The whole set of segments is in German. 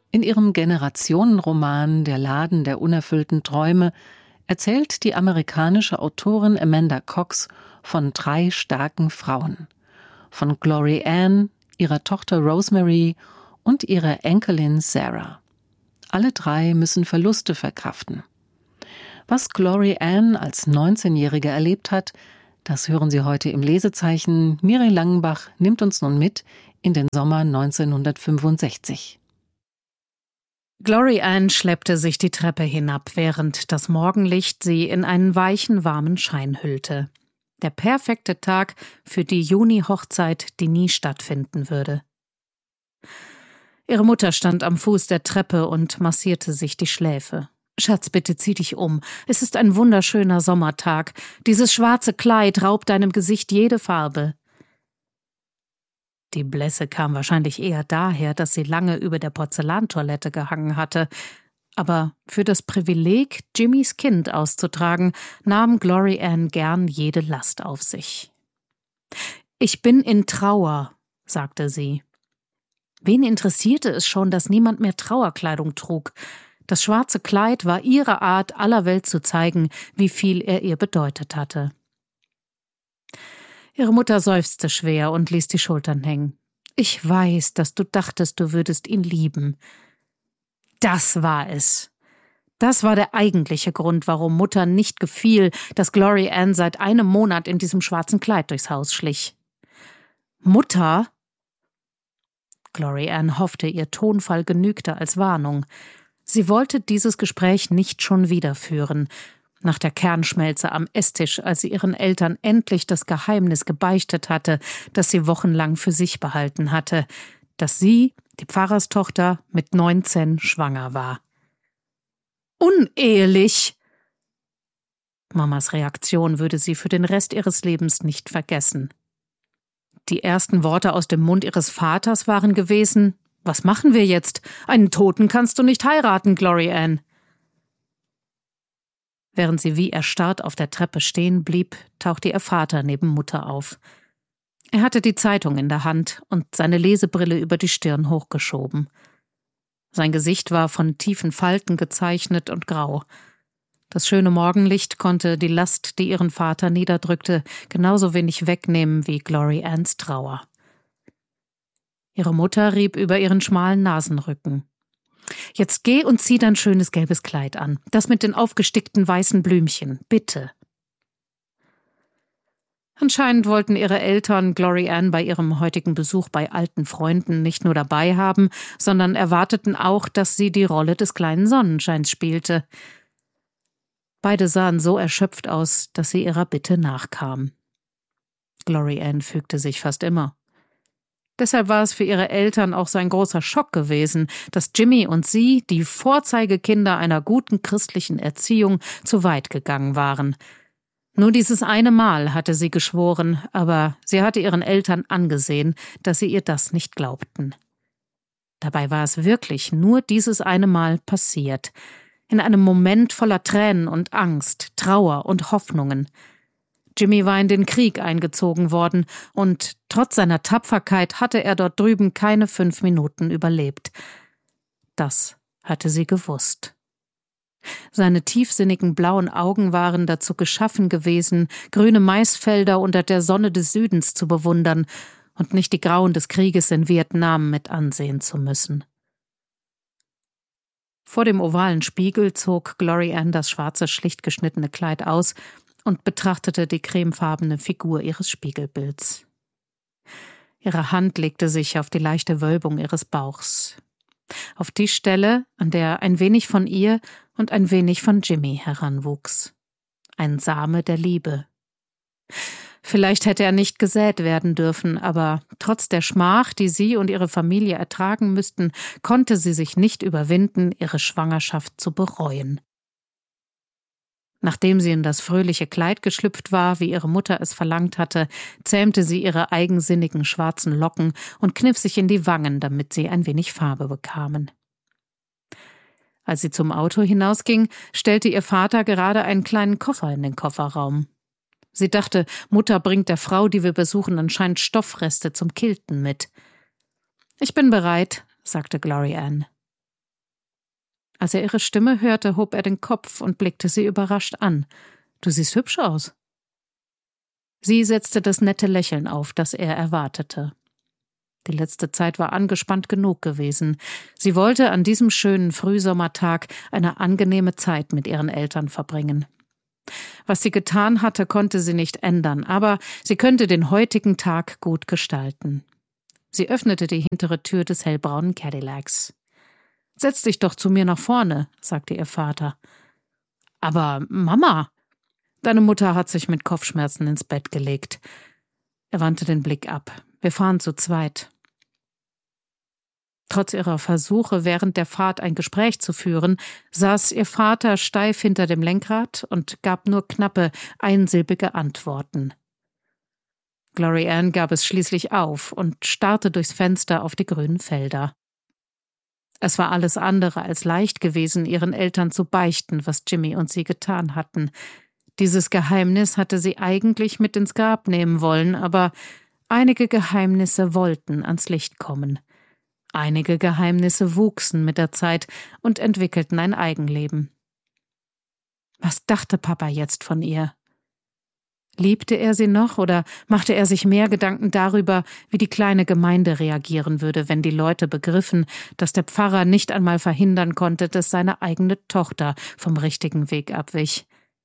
In ihrem Generationenroman »Der Laden der unerfüllten Träume« erzählt die amerikanische Autorin Amanda Cox von 3 starken Frauen. Von Glory Ann, ihrer Tochter Rosemary und ihrer Enkelin Sarah. Alle 3 müssen Verluste verkraften. Was Glory Ann als 19-Jährige erlebt hat, das hören Sie heute im Lesezeichen. Miri Langenbach nimmt uns nun mit in den Sommer 1965. Glory Ann schleppte sich die Treppe hinab, während das Morgenlicht sie in einen weichen, warmen Schein hüllte. Der perfekte Tag für die Juni-Hochzeit, die nie stattfinden würde. Ihre Mutter stand am Fuß der Treppe und massierte sich die Schläfe. »Schatz, bitte zieh dich um. Es ist ein wunderschöner Sommertag. Dieses schwarze Kleid raubt deinem Gesicht jede Farbe.« Die Blässe kam wahrscheinlich eher daher, dass sie lange über der Porzellantoilette gehangen hatte. Aber für das Privileg, Jimmys Kind auszutragen, nahm Glory Ann gern jede Last auf sich. »Ich bin in Trauer«, sagte sie. Wen interessierte es schon, dass niemand mehr Trauerkleidung trug? Das schwarze Kleid war ihre Art, aller Welt zu zeigen, wie viel er ihr bedeutet hatte. Ihre Mutter seufzte schwer und ließ die Schultern hängen. »Ich weiß, dass du dachtest, du würdest ihn lieben.« Das war es. Das war der eigentliche Grund, warum Mutter nicht gefiel, dass Glory Ann seit einem Monat in diesem schwarzen Kleid durchs Haus schlich. »Mutter?« Glory Ann hoffte, ihr Tonfall genügte als Warnung. Sie wollte dieses Gespräch nicht schon wieder führen. Nach der Kernschmelze am Esstisch, als sie ihren Eltern endlich das Geheimnis gebeichtet hatte, das sie wochenlang für sich behalten hatte, dass sie, die Pfarrerstochter, mit 19 schwanger war. »Unehelich!« Mamas Reaktion würde sie für den Rest ihres Lebens nicht vergessen. Die ersten Worte aus dem Mund ihres Vaters waren gewesen: »Was machen wir jetzt? Einen Toten kannst du nicht heiraten, Glory Ann.« Während sie wie erstarrt auf der Treppe stehen blieb, tauchte ihr Vater neben Mutter auf. Er hatte die Zeitung in der Hand und seine Lesebrille über die Stirn hochgeschoben. Sein Gesicht war von tiefen Falten gezeichnet und grau. Das schöne Morgenlicht konnte die Last, die ihren Vater niederdrückte, genauso wenig wegnehmen wie Glory Anns Trauer. Ihre Mutter rieb über ihren schmalen Nasenrücken. »Jetzt geh und zieh dein schönes gelbes Kleid an. Das mit den aufgestickten weißen Blümchen. Bitte.« Anscheinend wollten ihre Eltern Glory Ann bei ihrem heutigen Besuch bei alten Freunden nicht nur dabei haben, sondern erwarteten auch, dass sie die Rolle des kleinen Sonnenscheins spielte. Beide sahen so erschöpft aus, dass sie ihrer Bitte nachkam. Glory Ann fügte sich fast immer. Deshalb war es für ihre Eltern auch so ein großer Schock gewesen, dass Jimmy und sie, die Vorzeigekinder einer guten christlichen Erziehung, zu weit gegangen waren. Nur dieses eine Mal hatte sie geschworen, aber sie hatte ihren Eltern angesehen, dass sie ihr das nicht glaubten. Dabei war es wirklich nur dieses eine Mal passiert, in einem Moment voller Tränen und Angst, Trauer und Hoffnungen. Jimmy war in den Krieg eingezogen worden und trotz seiner Tapferkeit hatte er dort drüben keine 5 Minuten überlebt. Das hatte sie gewusst. Seine tiefsinnigen blauen Augen waren dazu geschaffen gewesen, grüne Maisfelder unter der Sonne des Südens zu bewundern und nicht die Grauen des Krieges in Vietnam mit ansehen zu müssen. Vor dem ovalen Spiegel zog Glory Ann das schwarze, schlicht geschnittene Kleid aus und betrachtete die cremefarbene Figur ihres Spiegelbilds. Ihre Hand legte sich auf die leichte Wölbung ihres Bauchs. Auf die Stelle, an der ein wenig von ihr und ein wenig von Jimmy heranwuchs. Ein Same der Liebe. Vielleicht hätte er nicht gesät werden dürfen, aber trotz der Schmach, die sie und ihre Familie ertragen müssten, konnte sie sich nicht überwinden, ihre Schwangerschaft zu bereuen. Nachdem sie in das fröhliche Kleid geschlüpft war, wie ihre Mutter es verlangt hatte, zähmte sie ihre eigensinnigen schwarzen Locken und kniff sich in die Wangen, damit sie ein wenig Farbe bekamen. Als sie zum Auto hinausging, stellte ihr Vater gerade einen kleinen Koffer in den Kofferraum. Sie dachte, Mutter bringt der Frau, die wir besuchen, anscheinend Stoffreste zum Kilten mit. »Ich bin bereit«, sagte Glory Ann. Als er ihre Stimme hörte, hob er den Kopf und blickte sie überrascht an. »Du siehst hübsch aus.« Sie setzte das nette Lächeln auf, das er erwartete. Die letzte Zeit war angespannt genug gewesen. Sie wollte an diesem schönen Frühsommertag eine angenehme Zeit mit ihren Eltern verbringen. Was sie getan hatte, konnte sie nicht ändern, aber sie könnte den heutigen Tag gut gestalten. Sie öffnete die hintere Tür des hellbraunen Cadillacs. »Setz dich doch zu mir nach vorne«, sagte ihr Vater. »Aber Mama!« »Deine Mutter hat sich mit Kopfschmerzen ins Bett gelegt.« Er wandte den Blick ab. »Wir fahren zu zweit.« Trotz ihrer Versuche, während der Fahrt ein Gespräch zu führen, saß ihr Vater steif hinter dem Lenkrad und gab nur knappe, einsilbige Antworten. Glory Ann gab es schließlich auf und starrte durchs Fenster auf die grünen Felder. Es war alles andere als leicht gewesen, ihren Eltern zu beichten, was Jimmy und sie getan hatten. Dieses Geheimnis hatte sie eigentlich mit ins Grab nehmen wollen, aber einige Geheimnisse wollten ans Licht kommen. Einige Geheimnisse wuchsen mit der Zeit und entwickelten ein Eigenleben. Was dachte Papa jetzt von ihr? Liebte er sie noch oder machte er sich mehr Gedanken darüber, wie die kleine Gemeinde reagieren würde, wenn die Leute begriffen, dass der Pfarrer nicht einmal verhindern konnte, dass seine eigene Tochter vom richtigen Weg abwich?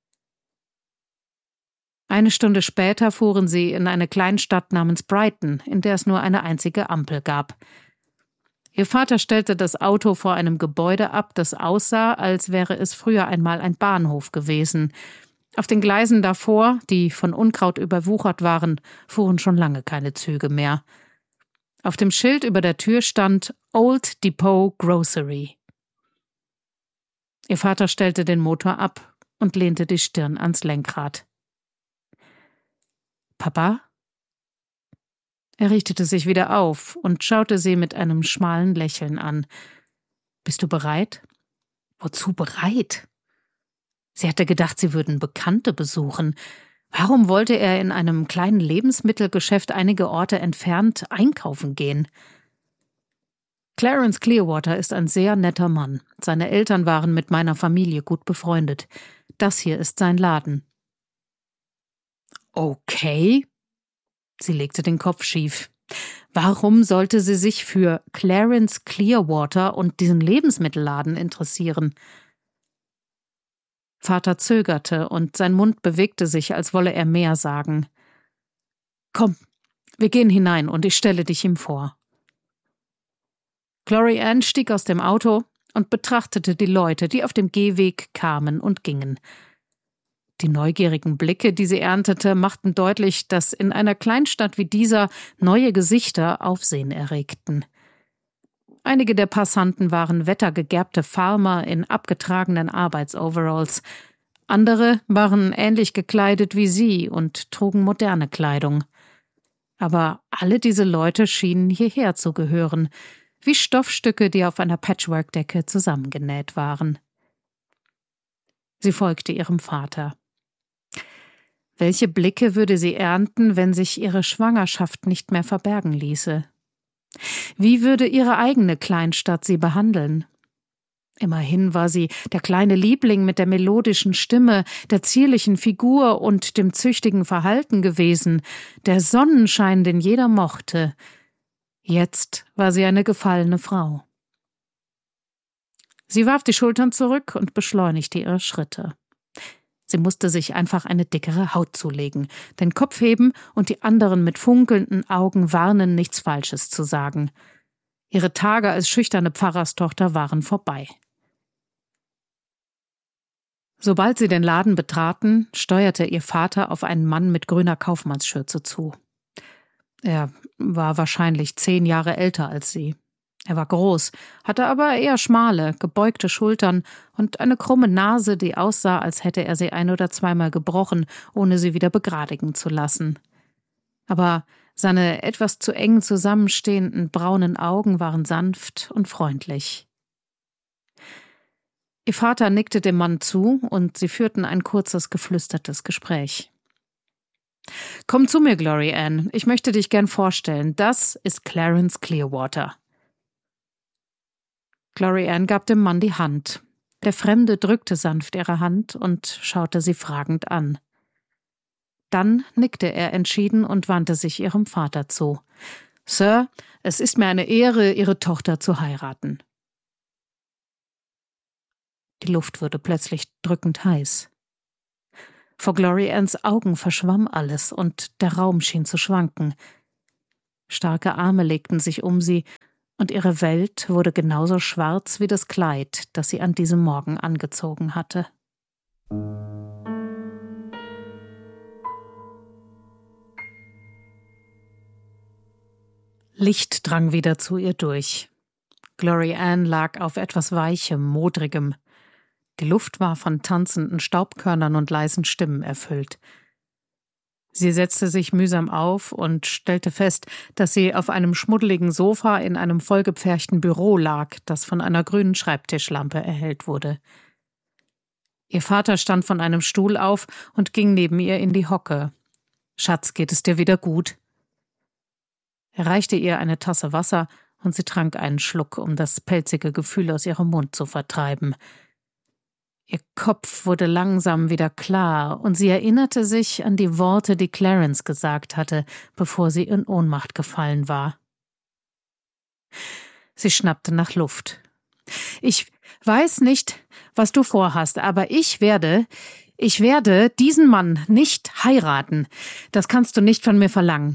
Eine Stunde später fuhren sie in eine Kleinstadt namens Brighton, in der es nur eine einzige Ampel gab. Ihr Vater stellte das Auto vor einem Gebäude ab, das aussah, als wäre es früher einmal ein Bahnhof gewesen. Auf den Gleisen davor, die von Unkraut überwuchert waren, fuhren schon lange keine Züge mehr. Auf dem Schild über der Tür stand Old Depot Grocery. Ihr Vater stellte den Motor ab und lehnte die Stirn ans Lenkrad. »Papa?« Er richtete sich wieder auf und schaute sie mit einem schmalen Lächeln an. »Bist du bereit?« »Wozu bereit?« Sie hatte gedacht, sie würden Bekannte besuchen. Warum wollte er in einem kleinen Lebensmittelgeschäft einige Orte entfernt einkaufen gehen? »Clarence Clearwater ist ein sehr netter Mann. Seine Eltern waren mit meiner Familie gut befreundet. Das hier ist sein Laden.« »Okay.« Sie legte den Kopf schief. Warum sollte sie sich für Clarence Clearwater und diesen Lebensmittelladen interessieren? Vater zögerte und sein Mund bewegte sich, als wolle er mehr sagen. »Komm, wir gehen hinein und ich stelle dich ihm vor.« Glory Ann stieg aus dem Auto und betrachtete die Leute, die auf dem Gehweg kamen und gingen. Die neugierigen Blicke, die sie erntete, machten deutlich, dass in einer Kleinstadt wie dieser neue Gesichter Aufsehen erregten. Einige der Passanten waren wettergegerbte Farmer in abgetragenen Arbeitsoveralls. Andere waren ähnlich gekleidet wie sie und trugen moderne Kleidung. Aber alle diese Leute schienen hierher zu gehören, wie Stoffstücke, die auf einer Patchwork-Decke zusammengenäht waren. Sie folgte ihrem Vater. Welche Blicke würde sie ernten, wenn sich ihre Schwangerschaft nicht mehr verbergen ließe? Wie würde ihre eigene Kleinstadt sie behandeln? Immerhin war sie der kleine Liebling mit der melodischen Stimme, der zierlichen Figur und dem züchtigen Verhalten gewesen, der Sonnenschein, den jeder mochte. Jetzt war sie eine gefallene Frau. Sie warf die Schultern zurück und beschleunigte ihre Schritte. Sie musste sich einfach eine dickere Haut zulegen, den Kopf heben und die anderen mit funkelnden Augen warnen, nichts Falsches zu sagen. Ihre Tage als schüchterne Pfarrerstochter waren vorbei. Sobald sie den Laden betraten, steuerte ihr Vater auf einen Mann mit grüner Kaufmannsschürze zu. Er war wahrscheinlich 10 Jahre älter als sie. Er war groß, hatte aber eher schmale, gebeugte Schultern und eine krumme Nase, die aussah, als hätte er sie 1- oder zweimal gebrochen, ohne sie wieder begradigen zu lassen. Aber seine etwas zu eng zusammenstehenden braunen Augen waren sanft und freundlich. Ihr Vater nickte dem Mann zu und sie führten ein kurzes, geflüstertes Gespräch. »Komm zu mir, Glory Ann. Ich möchte dich gern vorstellen. Das ist Clarence Clearwater.« Glory-Ann gab dem Mann die Hand. Der Fremde drückte sanft ihre Hand und schaute sie fragend an. Dann nickte er entschieden und wandte sich ihrem Vater zu. »Sir, es ist mir eine Ehre, Ihre Tochter zu heiraten.« Die Luft wurde plötzlich drückend heiß. Vor Glory-Anns Augen verschwamm alles und der Raum schien zu schwanken. Starke Arme legten sich um sie, und ihre Welt wurde genauso schwarz wie das Kleid, das sie an diesem Morgen angezogen hatte. Licht drang wieder zu ihr durch. Glory-Ann lag auf etwas Weichem, Modrigem. Die Luft war von tanzenden Staubkörnern und leisen Stimmen erfüllt. Sie setzte sich mühsam auf und stellte fest, dass sie auf einem schmuddeligen Sofa in einem vollgepferchten Büro lag, das von einer grünen Schreibtischlampe erhellt wurde. Ihr Vater stand von einem Stuhl auf und ging neben ihr in die Hocke. »Schatz, geht es dir wieder gut?« Er reichte ihr eine Tasse Wasser und sie trank einen Schluck, um das pelzige Gefühl aus ihrem Mund zu vertreiben. Ihr Kopf wurde langsam wieder klar und sie erinnerte sich an die Worte, die Clarence gesagt hatte, bevor sie in Ohnmacht gefallen war. Sie schnappte nach Luft. »Ich weiß nicht, was du vorhast, aber ich werde diesen Mann nicht heiraten. Das kannst du nicht von mir verlangen.«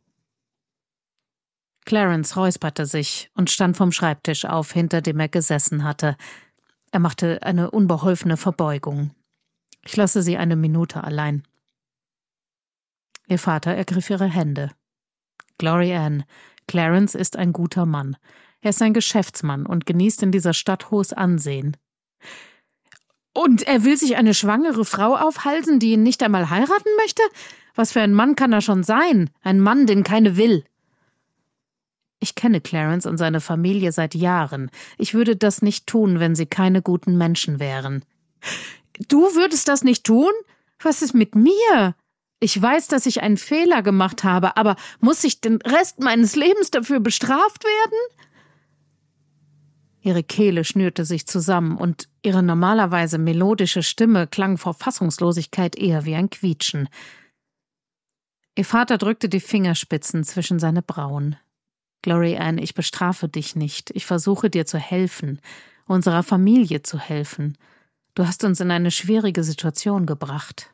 Clarence räusperte sich und stand vom Schreibtisch auf, hinter dem er gesessen hatte. Er machte eine unbeholfene Verbeugung. Ich lasse Sie eine Minute allein. Ihr Vater ergriff ihre Hände. »Glory-Ann, Clarence ist ein guter Mann. Er ist ein Geschäftsmann und genießt in dieser Stadt hohes Ansehen.« »Und er will sich eine schwangere Frau aufhalsen, die ihn nicht einmal heiraten möchte? Was für ein Mann kann er schon sein? Ein Mann, den keine will.« »Ich kenne Clarence und seine Familie seit Jahren. Ich würde das nicht tun, wenn sie keine guten Menschen wären.« »Du würdest das nicht tun? Was ist mit mir? Ich weiß, dass ich einen Fehler gemacht habe, aber muss ich den Rest meines Lebens dafür bestraft werden?« Ihre Kehle schnürte sich zusammen und ihre normalerweise melodische Stimme klang vor Fassungslosigkeit eher wie ein Quietschen. Ihr Vater drückte die Fingerspitzen zwischen seine Brauen. »Glory-Ann, ich bestrafe dich nicht. Ich versuche dir zu helfen, unserer Familie zu helfen. Du hast uns in eine schwierige Situation gebracht.«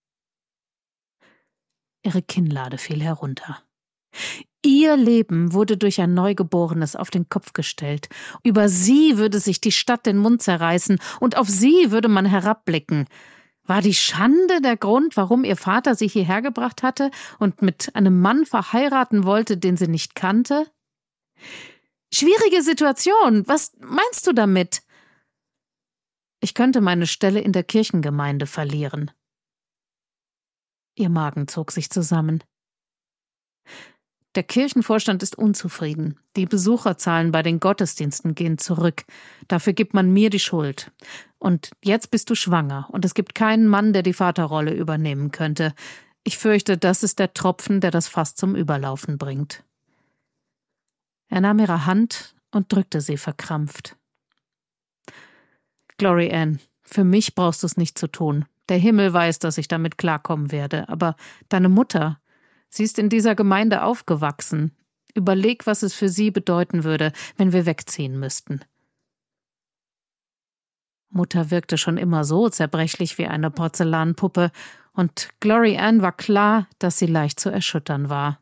Ihre Kinnlade fiel herunter. Ihr Leben wurde durch ein Neugeborenes auf den Kopf gestellt. Über sie würde sich die Stadt den Mund zerreißen und auf sie würde man herabblicken. War die Schande der Grund, warum ihr Vater sie hierher gebracht hatte und mit einem Mann verheiraten wollte, den sie nicht kannte? »Schwierige Situation, was meinst du damit?« »Ich könnte meine Stelle in der Kirchengemeinde verlieren.« Ihr Magen zog sich zusammen. »Der Kirchenvorstand ist unzufrieden. Die Besucherzahlen bei den Gottesdiensten gehen zurück. Dafür gibt man mir die Schuld. Und jetzt bist du schwanger und es gibt keinen Mann, der die Vaterrolle übernehmen könnte. Ich fürchte, das ist der Tropfen, der das Fass zum Überlaufen bringt.« Er nahm ihre Hand und drückte sie verkrampft. »Glory-Ann, für mich brauchst du es nicht zu tun. Der Himmel weiß, dass ich damit klarkommen werde. Aber deine Mutter, sie ist in dieser Gemeinde aufgewachsen. Überleg, was es für sie bedeuten würde, wenn wir wegziehen müssten.« Mutter wirkte schon immer so zerbrechlich wie eine Porzellanpuppe, und Glory-Ann war klar, dass sie leicht zu erschüttern war.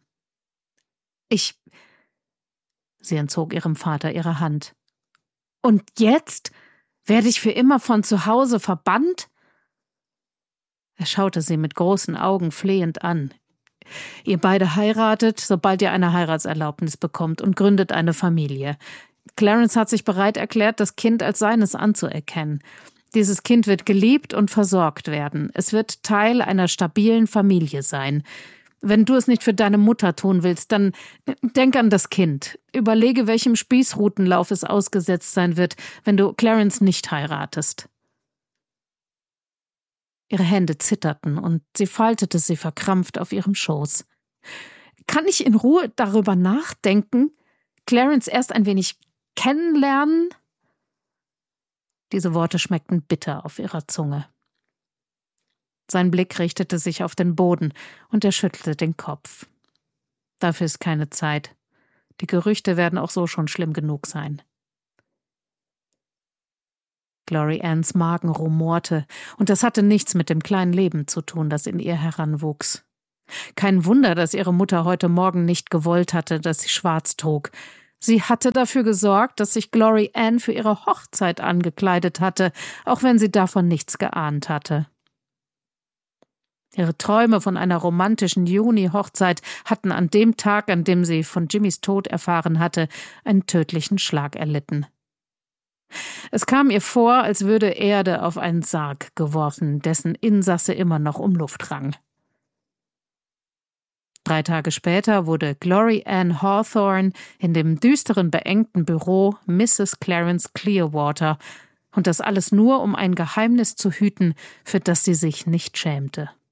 Sie entzog ihrem Vater ihre Hand. »Und jetzt? Werde ich für immer von zu Hause verbannt?« Er schaute sie mit großen Augen flehend an. »Ihr beide heiratet, sobald ihr eine Heiratserlaubnis bekommt und gründet eine Familie. Clarence hat sich bereit erklärt, das Kind als seines anzuerkennen. Dieses Kind wird geliebt und versorgt werden. Es wird Teil einer stabilen Familie sein. Wenn du es nicht für deine Mutter tun willst, dann denk an das Kind. Überlege, welchem Spießrutenlauf es ausgesetzt sein wird, wenn du Clarence nicht heiratest.« Ihre Hände zitterten und sie faltete sie verkrampft auf ihrem Schoß. »Kann ich in Ruhe darüber nachdenken? Clarence erst ein wenig kennenlernen?« Diese Worte schmeckten bitter auf ihrer Zunge. Sein Blick richtete sich auf den Boden und er schüttelte den Kopf. Dafür ist keine Zeit. Die Gerüchte werden auch so schon schlimm genug sein. Glory Anns Magen rumorte, und das hatte nichts mit dem kleinen Leben zu tun, das in ihr heranwuchs. Kein Wunder, dass ihre Mutter heute Morgen nicht gewollt hatte, dass sie schwarz trug. Sie hatte dafür gesorgt, dass sich Glory Ann für ihre Hochzeit angekleidet hatte, auch wenn sie davon nichts geahnt hatte. Ihre Träume von einer romantischen Juni-Hochzeit hatten an dem Tag, an dem sie von Jimmys Tod erfahren hatte, einen tödlichen Schlag erlitten. Es kam ihr vor, als würde Erde auf einen Sarg geworfen, dessen Insasse immer noch um Luft rang. 3 Tage später wurde Glory Ann Hawthorne in dem düsteren, beengten Büro Mrs. Clarence Clearwater, und das alles nur, um ein Geheimnis zu hüten, für das sie sich nicht schämte.